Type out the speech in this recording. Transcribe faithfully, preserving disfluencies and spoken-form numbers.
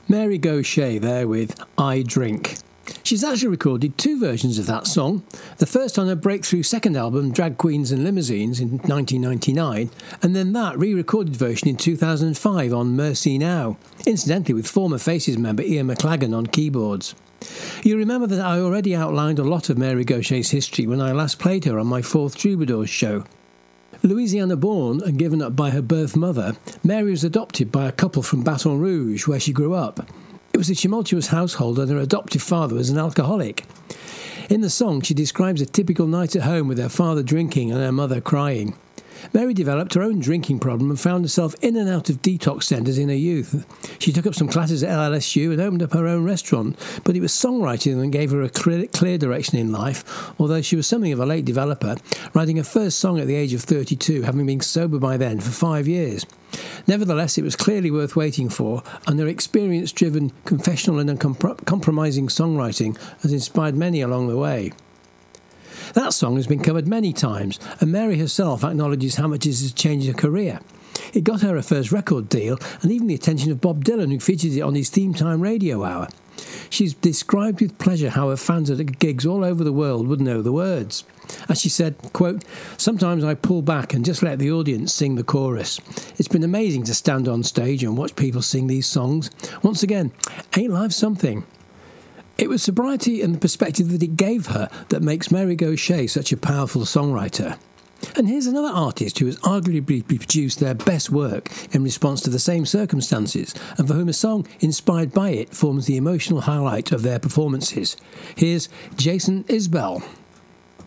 Mary Gauthier there with I Drink. She's actually recorded two versions of that song, the first on her breakthrough second album Drag Queens and Limousines in nineteen ninety-nine, and then that re-recorded version in two thousand five on Mercy Now, incidentally with former Faces member Ian McLagan on keyboards. You remember that I already outlined a lot of Mary Gauthier's history when I last played her on my fourth Troubadours show. Louisiana born and given up by her birth mother, Mary was adopted by a couple from Baton Rouge, where she grew up. It was a tumultuous household and her adoptive father was an alcoholic. In the song, she describes a typical night at home with her father drinking and her mother crying. Mary developed her own drinking problem and found herself in and out of detox centres in her youth. She took up some classes at L S U and opened up her own restaurant, but it was songwriting that gave her a clear, clear direction in life, although she was something of a late developer, writing her first song at the age of thirty-two, having been sober by then for five years. Nevertheless, it was clearly worth waiting for, and her experience-driven, confessional and uncompromising songwriting has inspired many along the way. That song has been covered many times, and Mary herself acknowledges how much it has changed her career. It got her a first record deal, and even the attention of Bob Dylan, who featured it on his Theme Time radio hour. She's described with pleasure how her fans at gigs all over the world would know the words. As she said, quote, "Sometimes I pull back and just let the audience sing the chorus. It's been amazing to stand on stage and watch people sing these songs. Once again, ain't life something?" It was sobriety and the perspective that it gave her that makes Mary Gauthier such a powerful songwriter. And here's another artist who has arguably produced their best work in response to the same circumstances, and for whom a song inspired by it forms the emotional highlight of their performances. Here's Jason Isbell.